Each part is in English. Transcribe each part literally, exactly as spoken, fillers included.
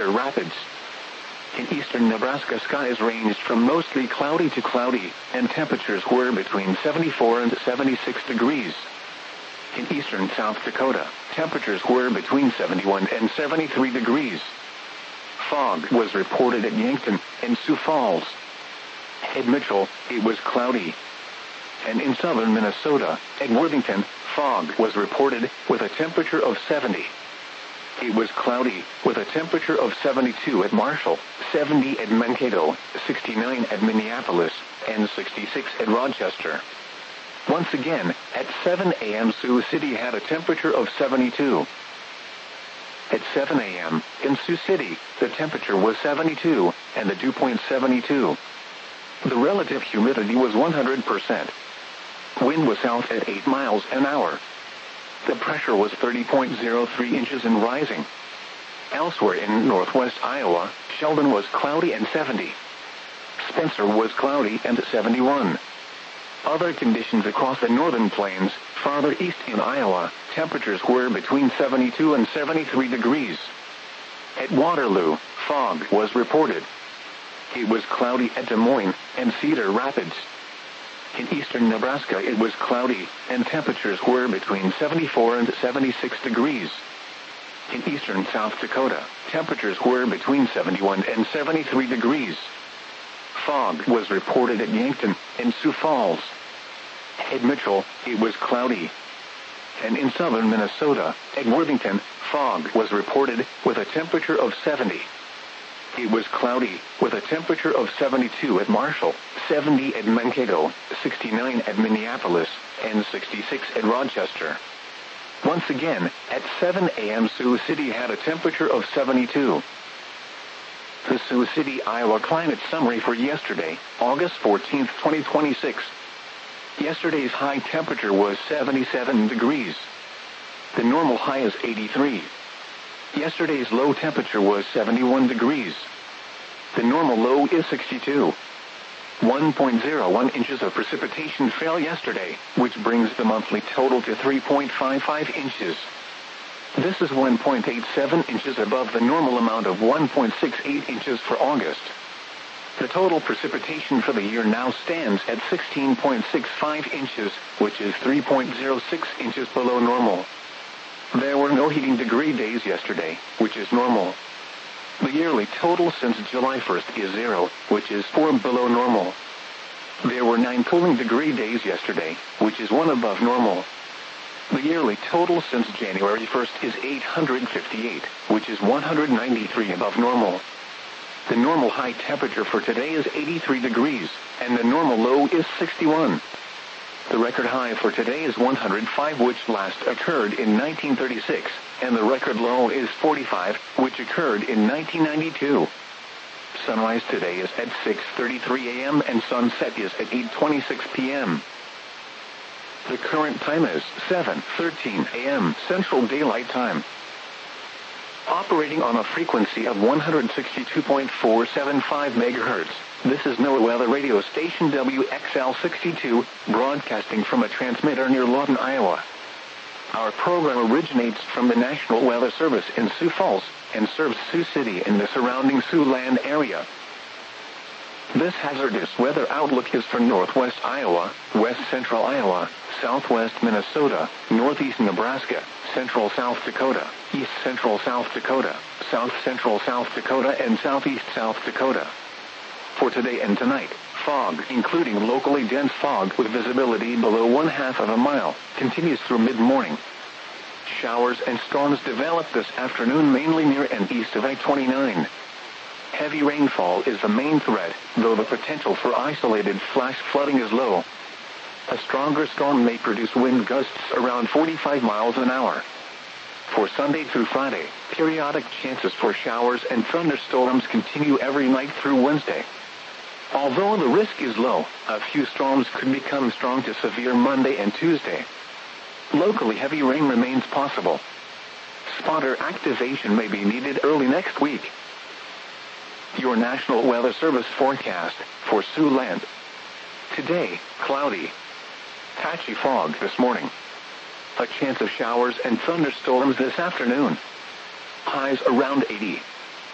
Rapids. In eastern Nebraska, skies ranged from mostly cloudy to cloudy, and temperatures were between seventy-four and seventy-six degrees. In eastern South Dakota, temperatures were between seventy-one and seventy-three degrees. Fog was reported at Yankton and Sioux Falls. At Mitchell, it was cloudy. And in southern Minnesota, at Worthington, fog was reported with a temperature of seventy. It was cloudy, with a temperature of seventy-two at Marshall, seventy at Mankato, sixty-nine at Minneapolis, and sixty-six at Rochester. Once again, at seven a m Sioux City had a temperature of seventy-two. At seven a m in Sioux City, the temperature was seventy-two, and the dew point seventy-two. The relative humidity was one hundred percent. Wind was south at eight miles an hour. The pressure was thirty point zero three inches and rising. Elsewhere in northwest Iowa, Sheldon was cloudy and seventy. Spencer was cloudy and seventy-one. Other conditions across the northern plains, farther east in Iowa, temperatures were between seventy-two and seventy-three degrees. At Waterloo, fog was reported. It was cloudy at Des Moines and Cedar Rapids. In eastern Nebraska, it was cloudy, and temperatures were between seventy-four and seventy-six degrees. In eastern South Dakota, temperatures were between seventy-one and seventy-three degrees. Fog was reported at Yankton and Sioux Falls. At Mitchell, it was cloudy. And in southern Minnesota, at Worthington, fog was reported with a temperature of seventy. It was cloudy, with a temperature of seventy-two at Marshall, seventy at Mankato, sixty-nine at Minneapolis, and sixty-six at Rochester. Once again, at seven a m Sioux City had a temperature of seventy-two. The Sioux City, Iowa climate summary for yesterday, August fourteenth, twenty twenty-six. Yesterday's high temperature was seventy-seven degrees. The normal high is eighty-three. Yesterday's low temperature was seventy-one degrees. The normal low is sixty-two. one point zero one inches of precipitation fell yesterday, which brings the monthly total to three point five five inches. This is one point eight seven inches above the normal amount of one point six eight inches for August. The total precipitation for the year now stands at sixteen point six five inches, which is three point zero six inches below normal. There were no heating degree days yesterday, which is normal. The yearly total since July first is zero, which is four below normal. There were nine cooling degree days yesterday, which is one above normal. The yearly total since January first is eight hundred fifty-eight, which is one hundred ninety-three above normal. The normal high temperature for today is eighty-three degrees, and the normal low is sixty-one. The record high for today is one hundred five, which last occurred in nineteen thirty-six, and the record low is forty-five, which occurred in nineteen ninety-two. Sunrise today is at six thirty-three a m and sunset is at eight twenty-six p m The current time is seven thirteen a m Central Daylight Time. Operating on a frequency of one hundred sixty-two point four seven five megahertz, this is NOAA Weather Radio Station W X L sixty-two, broadcasting from a transmitter near Lawton, Iowa. Our program originates from the National Weather Service in Sioux Falls and serves Sioux City and the surrounding Siouxland area. This hazardous weather outlook is for northwest Iowa, west central Iowa, southwest Minnesota, northeast Nebraska, central South Dakota, east central South Dakota, south central South Dakota, and southeast South Dakota. For today and tonight, fog, including locally dense fog with visibility below one half of a mile, continues through mid-morning. Showers and storms develop this afternoon mainly near and east of I twenty-nine. Heavy rainfall is the main threat, though the potential for isolated flash flooding is low. A stronger storm may produce wind gusts around forty-five miles an hour. For Sunday through Friday, periodic chances for showers and thunderstorms continue every night through Wednesday. Although the risk is low, a few storms could become strong to severe Monday and Tuesday. Locally, heavy rain remains possible. Spotter activation may be needed early next week. Your National Weather Service forecast for Siouxland. Today, cloudy. Patchy fog this morning. A chance of showers and thunderstorms this afternoon. Highs around eighty.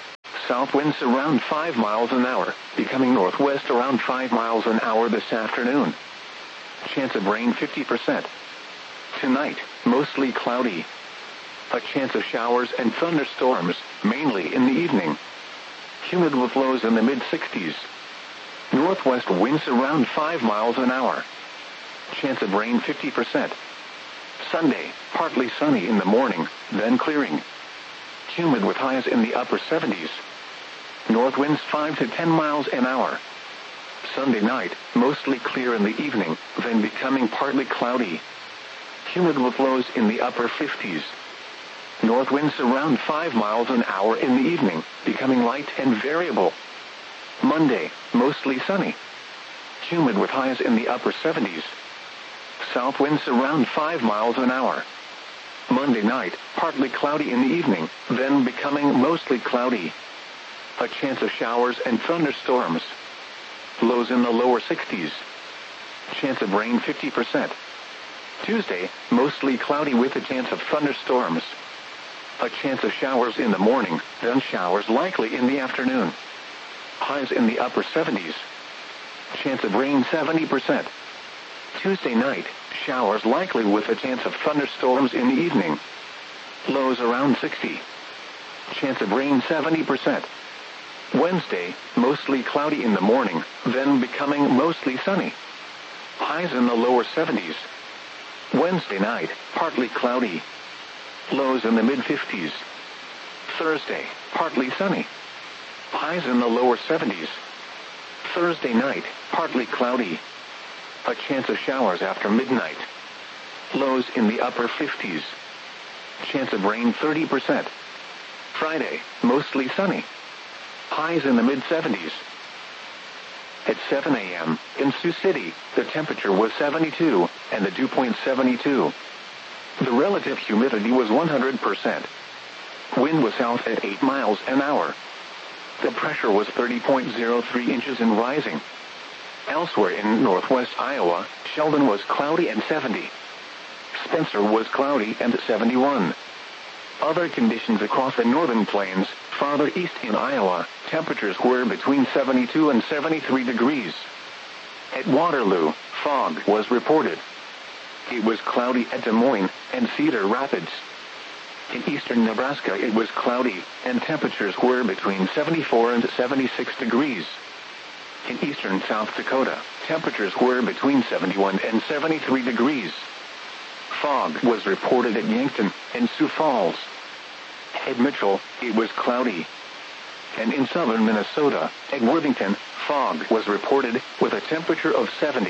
South winds around five miles an hour, becoming northwest around five miles an hour this afternoon. Chance of rain fifty percent. Tonight, mostly cloudy. A chance of showers and thunderstorms, mainly in the evening. Humid with lows in the mid sixties. Northwest winds around five miles an hour. Chance of rain fifty percent. Sunday, partly sunny in the morning, then clearing. Humid with highs in the upper seventies. North winds five to ten miles an hour. Sunday night, mostly clear in the evening, then becoming partly cloudy. Humid with lows in the upper fifties. North winds around five miles an hour in the evening, becoming light and variable. Monday, mostly sunny. Humid with highs in the upper seventies. South winds around five miles an hour. Monday night, partly cloudy in the evening, then becoming mostly cloudy. A chance of showers and thunderstorms. Lows in the lower sixties. Chance of rain fifty percent. Tuesday, mostly cloudy with a chance of thunderstorms. A chance of showers in the morning, then showers likely in the afternoon. Highs in the upper seventies. Chance of rain seventy percent. Tuesday night, showers likely with a chance of thunderstorms in the evening. Lows around sixty. Chance of rain seventy percent. Wednesday, mostly cloudy in the morning, then becoming mostly sunny. Highs in the lower seventies. Wednesday night, partly cloudy. Lows in the mid fifties. Thursday, partly sunny. Highs in the lower seventies. Thursday night, partly cloudy. A chance of showers after midnight. Lows in the upper fifties. Chance of rain thirty percent. Friday, mostly sunny. Highs in the mid seventies. At seven a.m., in Sioux City, the temperature was seventy-two, and the dew point seventy-two. The relative humidity was one hundred percent. Wind was south at eight miles an hour. The pressure was thirty point zero three inches and rising. Elsewhere in northwest Iowa, Sheldon was cloudy and seventy. Spencer was cloudy and seventy-one. Other conditions across the northern plains, farther east in Iowa, temperatures were between seventy-two and seventy-three degrees. At Waterloo, fog was reported. It was cloudy at Des Moines and Cedar Rapids. In eastern Nebraska it was cloudy, and temperatures were between seventy-four and seventy-six degrees. In eastern South Dakota, temperatures were between seventy-one and seventy-three degrees. Fog was reported at Yankton and Sioux Falls. At Mitchell, it was cloudy. And in southern Minnesota, at Worthington, fog was reported with a temperature of seventy.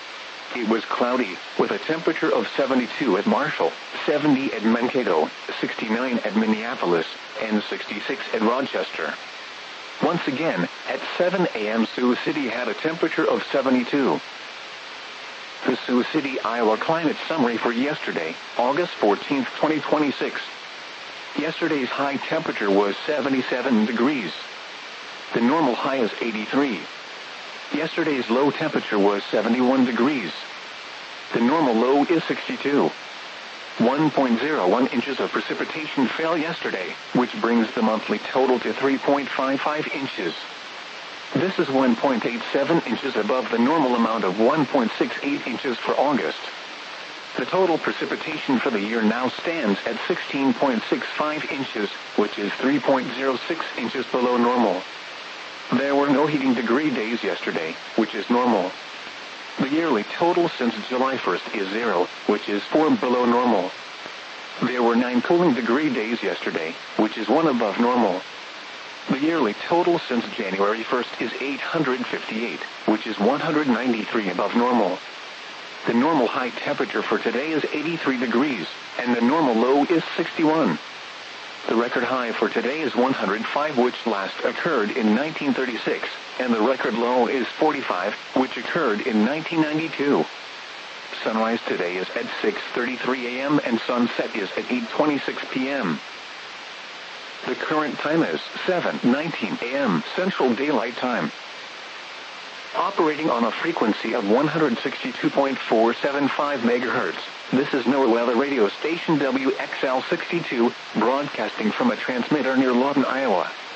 It was cloudy, with a temperature of seventy-two at Marshall, seventy at Mankato, sixty-nine at Minneapolis, and sixty-six at Rochester. Once again, at seven a.m. Sioux City had a temperature of seventy-two. The Sioux City, Iowa climate summary for yesterday, August fourteenth, twenty twenty-six. Yesterday's high temperature was seventy-seven degrees. The normal high is eighty-three. Yesterday's low temperature was seventy-one degrees. The normal low is sixty-two. one point zero one inches of precipitation fell yesterday, which brings the monthly total to three point five five inches. This is one point eight seven inches above the normal amount of one point six eight inches for August. The total precipitation for the year now stands at sixteen point six five inches, which is three point zero six inches below normal. There were no heating degree days yesterday, which is normal. The yearly total since July first is zero, which is four below normal. There were nine cooling degree days yesterday, which is one above normal. The yearly total since January first is eight hundred fifty-eight, which is one hundred ninety-three above normal. The normal high temperature for today is eighty-three degrees, and the normal low is sixty-one. The record high for today is one hundred five, which last occurred in nineteen thirty-six, and the record low is forty-five, which occurred in nineteen ninety-two. Sunrise today is at six thirty-three a.m. and sunset is at eight twenty-six p.m. The current time is seven nineteen a.m. Central Daylight Time. Operating on a frequency of one hundred sixty-two point four seven five megahertz, this is NOAA Weather Radio Station W X L sixty-two, broadcasting from a transmitter near Lawton, Iowa.